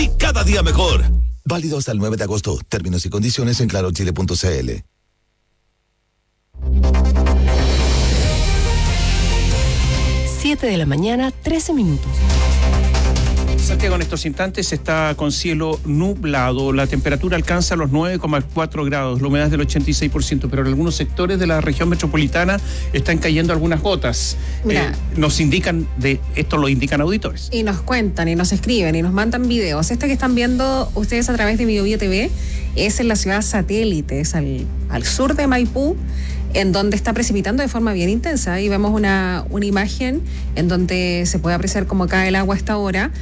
Y cada día mejor. Válido hasta el 9 de agosto. Términos y condiciones en clarochile.cl. Siete de la mañana, 13 minutos. Santiago en estos instantes está con cielo nublado, la temperatura alcanza los 9,4 grados, la humedad es del 86%, pero en algunos sectores de la región metropolitana están cayendo algunas gotas. Nos indican, esto lo indican auditores. Y nos cuentan, y nos escriben, y nos mandan videos. Este que están viendo ustedes a través de BioBio TV es en la ciudad satélite, es al sur de Maipú, en donde está precipitando de forma bien intensa. Ahí vemos una imagen en donde se puede apreciar cómo cae el agua a esta hora.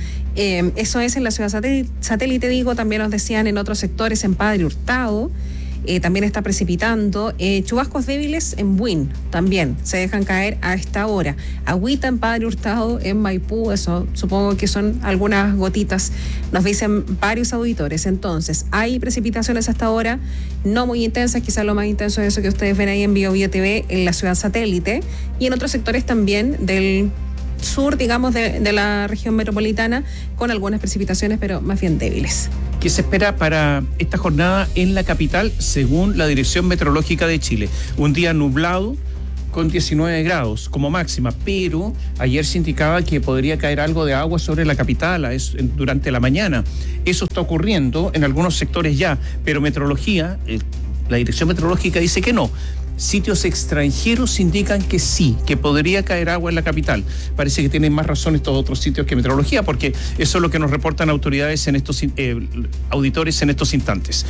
Eso es en la ciudad satélite, digo. También nos decían en otros sectores, en Padre Hurtado, también está precipitando. Chubascos débiles en Buin también se dejan caer a esta hora. Agüita en Padre Hurtado, en Maipú, eso supongo que son algunas gotitas, nos dicen varios auditores. Entonces, hay precipitaciones hasta ahora, no muy intensas, quizás lo más intenso es eso que ustedes ven ahí en BioBio TV, en la ciudad satélite, y en otros sectores también del sur, digamos, de la región metropolitana, con algunas precipitaciones, pero más bien débiles. ¿Qué se espera para esta jornada en la capital, según la Dirección Meteorológica de Chile? Un día nublado con 19 grados como máxima, pero ayer se indicaba que podría caer algo de agua sobre la capital durante la mañana. Eso está ocurriendo en algunos sectores ya, pero meteorología, la Dirección Meteorológica dice que no. Sitios extranjeros indican que sí, que podría caer agua en la capital. Parece que tienen más razón estos otros sitios que meteorología, porque eso es lo que nos reportan autoridades en estos auditores en estos instantes.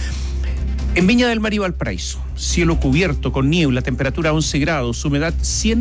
En Viña del Mar y Valparaíso, cielo cubierto con niebla, temperatura 11 grados, humedad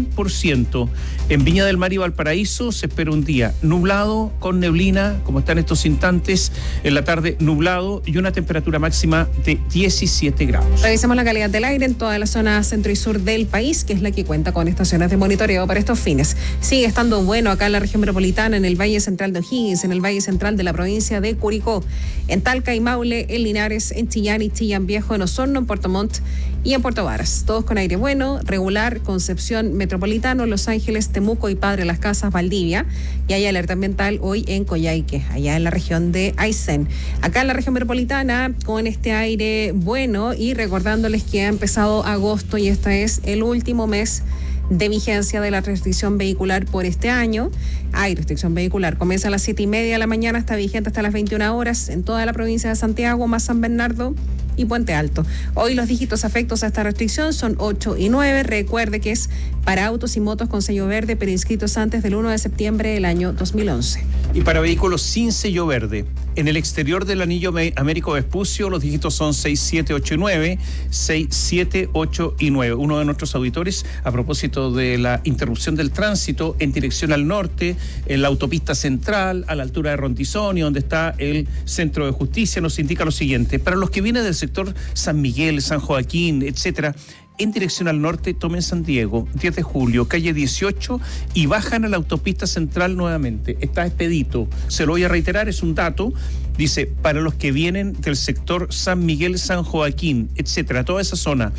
100%. En Viña del Mar y Valparaíso se espera un día nublado con neblina, como está en estos instantes, en la tarde nublado y una temperatura máxima de 17 grados. Revisamos la calidad del aire en toda la zona centro y sur del país, que es la que cuenta con estaciones de monitoreo para estos fines. Sigue estando bueno acá en la región metropolitana, en el Valle Central de O'Higgins, en el Valle Central de la provincia de Curicó, en Talca y Maule, en Linares, en Chillán y Chillán Viejo, en Osorno, en Puerto Montt y en Puerto Varas. Todos con aire bueno, regular, Concepción Metropolitano, Los Ángeles, Temuco y Padre Las Casas, Valdivia. Y hay alerta ambiental hoy en Coyhaique, allá en la región de Aysén. Acá en la región metropolitana, con este aire bueno, y recordándoles que ha empezado agosto y este es el último mes de vigencia de la restricción vehicular por este año. Hay restricción vehicular, comienza a las 7:30 de la mañana, está vigente hasta las 21 horas en toda la provincia de Santiago, más San Bernardo y Puente Alto. Hoy los dígitos afectos a esta restricción son 8 y 9. Recuerde que es para autos y motos con sello verde, pero inscritos antes del 1 de septiembre del año 2011. Y para vehículos sin sello verde, en el exterior del anillo Américo Vespucio, los dígitos son 6, 7, 8 y 9, 6, 7, 8 y 9. Uno de nuestros auditores, a propósito de la interrupción del tránsito en dirección al norte, en la autopista central, a la altura de Rontizoni, donde está el Centro de Justicia, nos indica lo siguiente: para los que vienen del sector San Miguel, San Joaquín, etcétera, en dirección al norte, tomen San Diego, 10 de julio, calle 18, y bajan a la autopista central nuevamente. Está expedito. Se lo voy a reiterar, es un dato. Dice, para los que vienen del sector San Miguel, San Joaquín, etcétera, toda esa zona,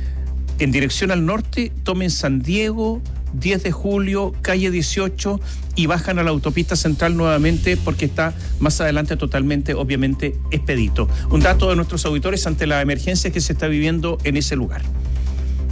en dirección al norte, tomen San Diego, 10 de julio, calle 18, y bajan a la autopista central nuevamente porque está más adelante totalmente, obviamente, expedito. Un dato de nuestros auditores ante la emergencia que se está viviendo en ese lugar.